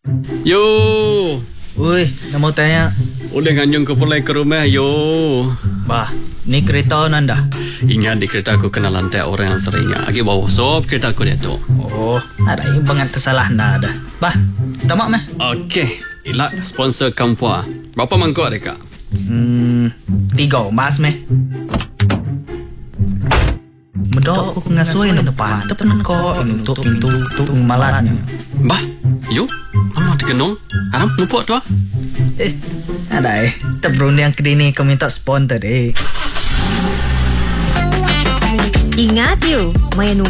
Yo, Ui, nak mau tanya. boleh nganjung ke pulai ke rumah, yo. Bah, ni kereta nanda. Ingat di kereta aku kena lantai orang yang seringnya. Agi bawa sop kereta aku dia tu. Oh, ada yang bangat tersalah nada. Bah, tamak meh. Okey, Ila sponsor kampua. Berapa mangkuk mereka? 3 mas meh. Medok aku ngasui na depan. Tepen ko untuk pintu malatnya. Bah, yo. Lama dikenung. Haram lupa tu ah. Ada terberunding kedini kau minta sponsor Ingat you, mayan